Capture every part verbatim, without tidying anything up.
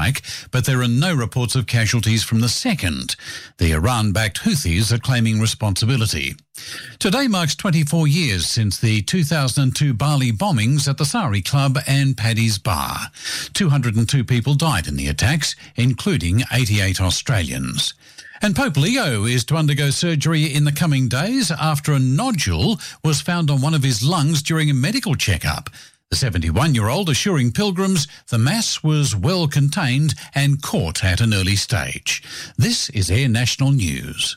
but there are no reports of casualties from the second. The Iran-backed Houthis are claiming responsibility. Today marks twenty-four years since the two thousand two Bali bombings at the Sari Club and Paddy's Bar. two hundred two people died in the attacks, including eighty-eight Australians. And Pope Leo is to undergo surgery in the coming days after a nodule was found on one of his lungs during a medical checkup. The seventy-one-year-old assuring pilgrims the Mass was well contained and caught at an early stage. This is Air National News.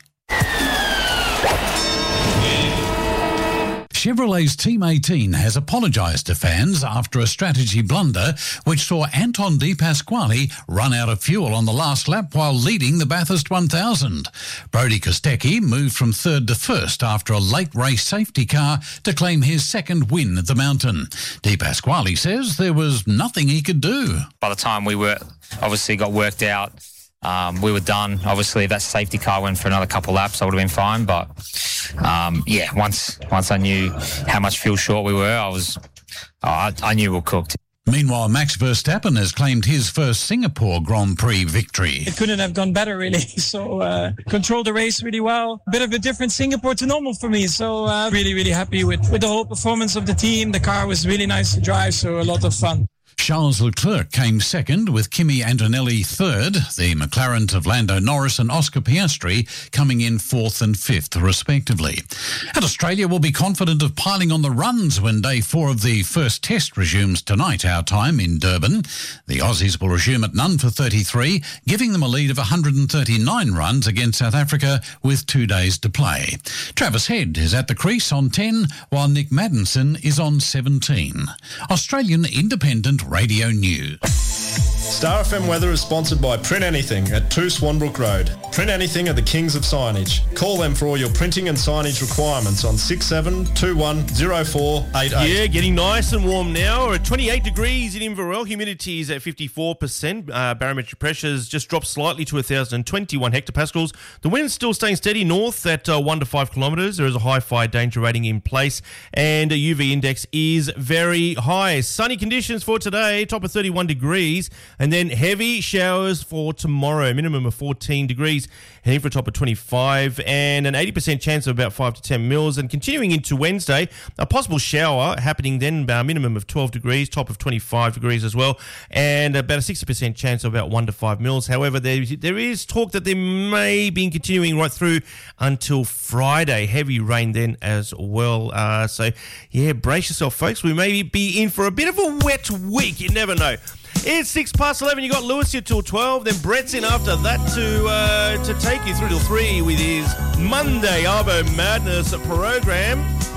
Chevrolet's Team eighteen has apologised to fans after a strategy blunder which saw Anton De Pasquale run out of fuel on the last lap while leading the Bathurst one thousand. Brody Kostecki moved from third to first after a late race safety car to claim his second win at the mountain. De Pasquale says there was nothing he could do. By the time we were obviously got worked out, Um, we were done. Obviously, if that safety car went for another couple of laps, I would have been fine. But um, yeah, once once I knew how much fuel short we were, I was I, I knew we were cooked. Meanwhile, Max Verstappen has claimed his first Singapore Grand Prix victory. It couldn't have gone better, really. So, uh, controlled the race really well. Bit of a different Singapore to normal for me. So, uh, really, really happy with, with the whole performance of the team. The car was really nice to drive, so a lot of fun. Charles Leclerc came second, with Kimi Antonelli third, the McLarens of Lando Norris and Oscar Piastri coming in fourth and fifth, respectively. And Australia will be confident of piling on the runs when day four of the first test resumes tonight, our time, in Durban. The Aussies will resume at none for thirty-three, giving them a lead of one hundred thirty-nine runs against South Africa with two days to play. Travis Head is at the crease on ten, while Nick Maddinson is on seventeen. Australian Independent Radio News. Star F M weather is sponsored by Print Anything at two Swanbrook Road. Print Anything are the kings of signage. Call them for all your printing and signage requirements on six seven two one zero four eight eight. Yeah, getting nice and warm now. We're at twenty-eight degrees in Inverell. Humidity is at fifty-four percent. Uh, barometric pressures just dropped slightly to one thousand twenty-one hectopascals. The wind's still staying steady north at uh, one to five kilometres. There is a high fire danger rating in place, and a U V index is very high. Sunny conditions for today, top of thirty-one degrees. And then heavy showers for tomorrow, minimum of fourteen degrees, heading for a top of twenty-five, and an eighty percent chance of about five to ten mils. And continuing into Wednesday, a possible shower happening then, about a minimum of twelve degrees, top of twenty-five degrees as well, and about a sixty percent chance of about one to five mils. However, there, there is talk that there may be continuing right through until Friday. Heavy rain then as well. Uh, so, yeah, brace yourself, folks. We may be in for a bit of a wet week. You never know. It's six past eleven. You got Lewis here till twelve. Then Brett's in after that to uh, to take you through till three with his Monday Arvo Madness program.